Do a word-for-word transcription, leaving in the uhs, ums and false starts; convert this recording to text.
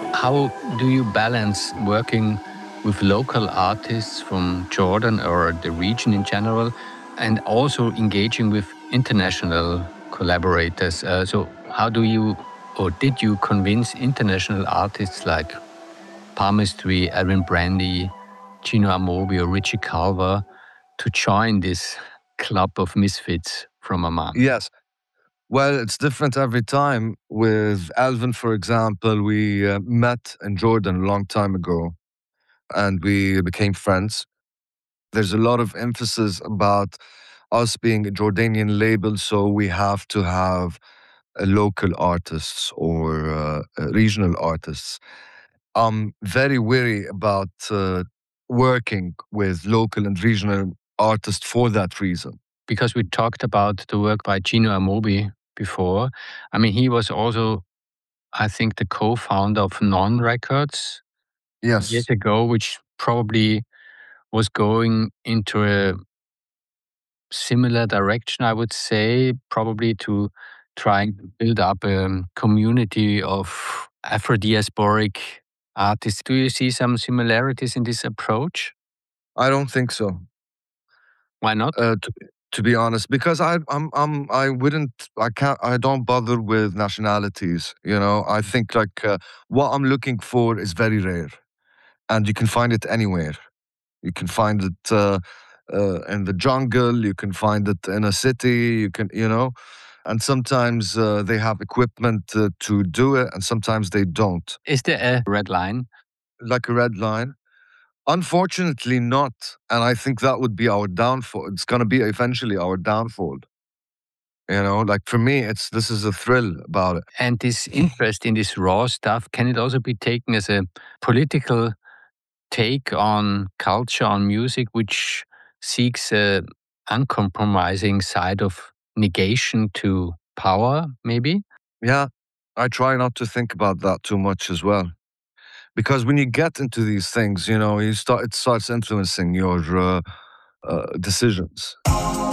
How do you balance working with local artists from Jordan or the region in general, and also engaging with international collaborators? Uh, so, how do you or did you convince international artists like Palmistry, Edwin Brandy, Gino Amobi, or Richie Calver to join this club of misfits from Amman? Yes. Well, it's different every time. With Alvin, for example, we uh, met in Jordan a long time ago and we became friends. There's a lot of emphasis about us being a Jordanian label, so we have to have uh, local artists or uh, uh, regional artists. I'm very wary about uh, working with local and regional artists for that reason. Because we talked about the work by Gino Amobi before. I mean, he was also, I think, the co-founder of Non Records years Yes. ago, which probably was going into a similar direction, I would say, probably to trying to build up a community of Afro-diasporic artists. Do you see some similarities in this approach? I don't think so. Why not? Uh, to, to be honest, because I I'm I'm I wouldn't I can't I don't bother with nationalities. You know, I think like uh, what I'm looking for is very rare, and you can find it anywhere. You can find it uh, uh, in the jungle. You can find it in a city. You can you know, and sometimes uh, they have equipment uh, to do it, and sometimes they don't. Is there a red line? Like a red line. Unfortunately, not. And I think that would be our downfall. It's going to be eventually our downfall. You know, like for me, it's this is a thrill about it. And this interest in this raw stuff, can it also be taken as a political take on culture, on music, which seeks a uncompromising side of negation to power, maybe? Yeah, I try not to think about that too much as well, because when you get into these things, you know, you start it starts influencing your uh, uh, decisions.